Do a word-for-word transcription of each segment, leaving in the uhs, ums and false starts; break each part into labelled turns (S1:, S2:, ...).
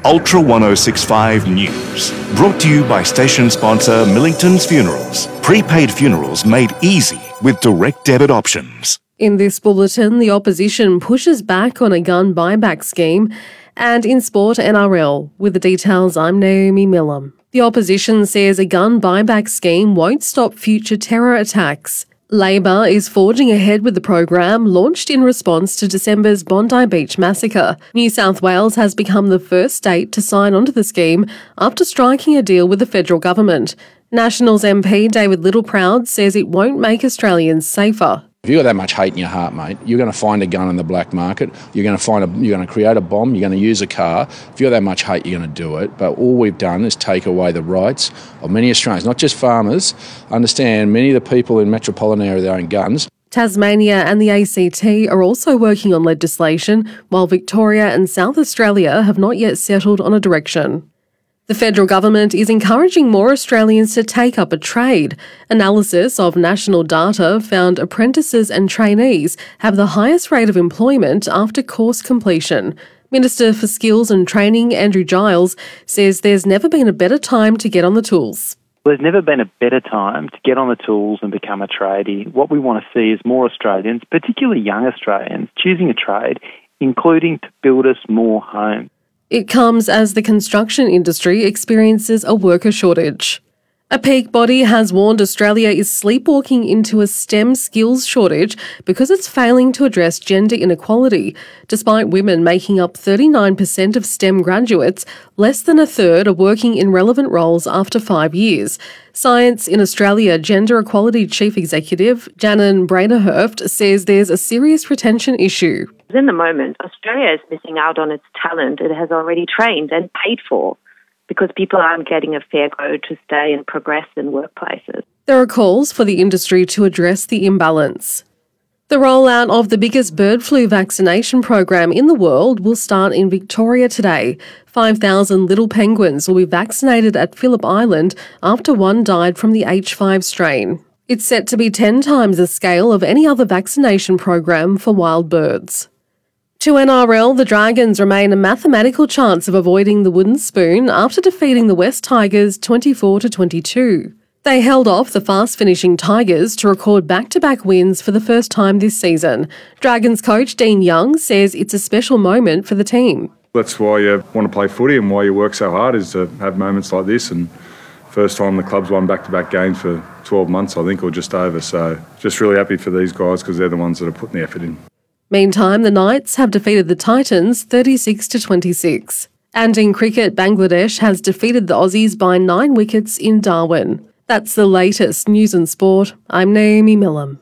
S1: Ultra ten sixty-five News. Brought to you by station sponsor Millington's Funerals. Prepaid funerals made easy with direct debit options.
S2: In this bulletin, the opposition pushes back on a gun buyback scheme. And in sport, N R L. With the details, I'm Naomi Millam. The opposition says a gun buyback scheme won't stop future terror attacks. Labor is forging ahead with the program launched in response to December's Bondi Beach massacre. New South Wales has become the first state to sign onto the scheme after striking a deal with the federal government. Nationals M P David Littleproud says it won't make Australians safer.
S3: If you've got that much hate in your heart, mate, you're going to find a gun in the black market. You're going to find a, you're going to create a bomb. You're going to use a car. If you've got that much hate, you're going to do it. But all we've done is take away the rights of many Australians, not just farmers. Understand, many of the people in metropolitan area that own guns.
S2: Tasmania and the A C T are also working on legislation, while Victoria and South Australia have not yet settled on a direction. The federal government is encouraging more Australians to take up a trade. Analysis of national data found apprentices and trainees have the highest rate of employment after course completion. Minister for Skills and Training, Andrew Giles, says there's never been a better time to get on the tools.
S4: There's never been a better time to get on the tools and become a tradie. What we want to see is more Australians, particularly young Australians, choosing a trade, including to build us more homes.
S2: It comes as the construction industry experiences a worker shortage. A peak body has warned Australia is sleepwalking into a STEM skills shortage because it's failing to address gender inequality. Despite women making up thirty-nine percent of STEM graduates, less than a third are working in relevant roles after five years. Science in Australia Gender Equality Chief Executive Janan Braderhurft says there's a serious retention issue.
S5: In the moment, Australia is missing out on its talent it has already trained and paid for because people aren't getting a fair go to stay and progress in workplaces.
S2: There are calls for the industry to address the imbalance. The rollout of the biggest bird flu vaccination program in the world will start in Victoria today. five thousand little penguins will be vaccinated at Phillip Island after one died from the H five strain. It's set to be ten times the scale of any other vaccination program for wild birds. To N R L, the Dragons remain a mathematical chance of avoiding the wooden spoon after defeating the West Tigers twenty-four to twenty-two. They held off the fast-finishing Tigers to record back-to-back wins for the first time this season. Dragons coach Dean Young says it's a special moment for the team.
S6: That's why you want to play footy and why you work so hard, is to have moments like this. And first time the club's won back-to-back games for twelve months, I think, or just over. So just really happy for these guys because they're the ones that are putting the effort in.
S2: Meantime, the Knights have defeated the Titans thirty-six to twenty-six. And in cricket, Bangladesh has defeated the Aussies by nine wickets in Darwin. That's the latest news and sport. I'm Naomi Millam.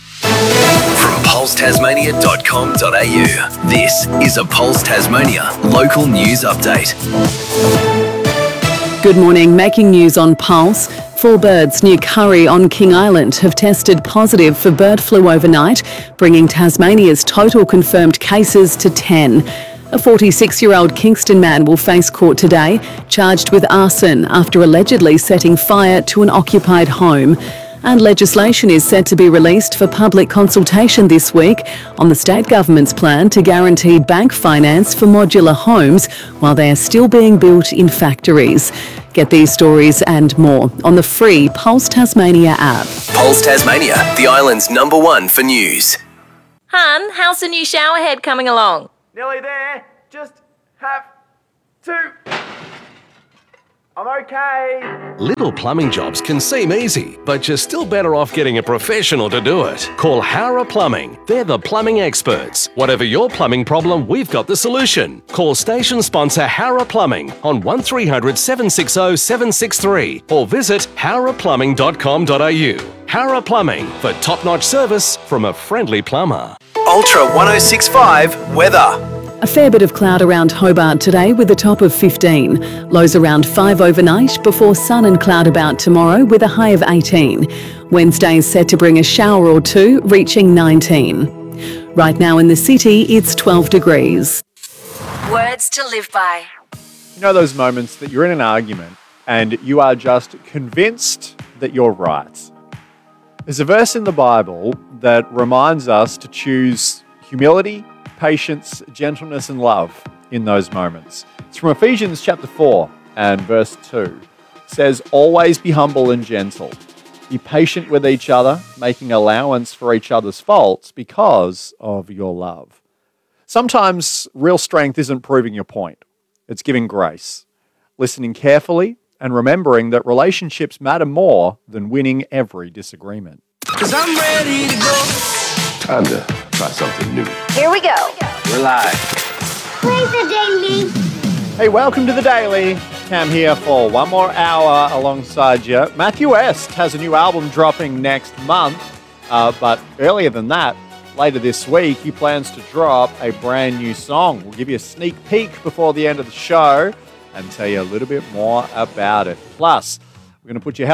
S7: From pulse tasmania dot com dot a u, this is a Pulse Tasmania local news update.
S8: Good morning. Making news on Pulse. Four birds near Curry on King Island have tested positive for bird flu overnight, bringing Tasmania's total confirmed cases to ten. A forty-six-year-old Kingston man will face court today, charged with arson after allegedly setting fire to an occupied home. And legislation is set to be released for public consultation this week on the state government's plan to guarantee bank finance for modular homes while they are still being built in factories. Get these stories and more on the free Pulse Tasmania app.
S7: Pulse Tasmania, the island's number one for news.
S9: Hun, how's the new shower head coming along?
S10: Nearly there. Just have to. I'm okay.
S11: Little plumbing jobs can seem easy, but you're still better off getting a professional to do it. Call Howrah Plumbing. They're the plumbing experts. Whatever your plumbing problem, we've got the solution. Call station sponsor Howrah Plumbing on one three hundred seven six zero seven six three or visit howrah plumbing dot com dot a u. Howrah Plumbing for top-notch service from a friendly plumber.
S7: Ultra ten sixty-five weather.
S8: A fair bit of cloud around Hobart today with a top of fifteen. Lows around five overnight before sun and cloud about tomorrow with a high of eighteen. Wednesday is set to bring a shower or two, reaching nineteen. Right now in the city, it's twelve degrees.
S9: Words to live by.
S12: You know those moments that you're in an argument and you are just convinced that you're right. There's a verse in the Bible that reminds us to choose humility, patience, gentleness and love in those moments. It's from Ephesians chapter four and verse two. It says, always be humble and gentle. Be patient with each other, making allowance for each other's faults because of your love. Sometimes real strength isn't proving your point. It's giving grace, listening carefully, and remembering that relationships matter more than winning every disagreement.
S13: Cause I'm ready to go.
S14: Time to try something new.
S15: Here we go.
S14: We're live.
S15: Play the daily.
S12: Hey, welcome to The Daily. Cam here for one more hour alongside you. Matthew West has a new album dropping next month, uh, but earlier than that, later this week, he plans to drop a brand new song. We'll give you a sneak peek before the end of the show and tell you a little bit more about it. Plus, we're going to put your